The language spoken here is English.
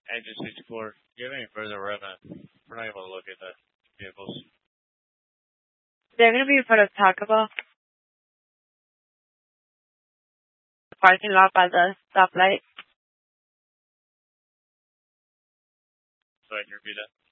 Engine 64. Do you have any further revenue? We're not able to look at the vehicles. They're going to be in front of Taco Bell. The parking lot by the stoplight. So I can repeat that.